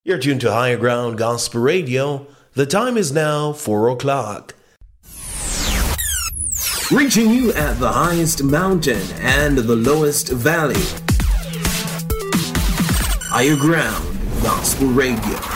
You're tuned to Higher Ground Gospel Radio. The time is now 4 o'clock. Reaching you at the highest mountain and the lowest valley. Higher Ground Gospel Radio.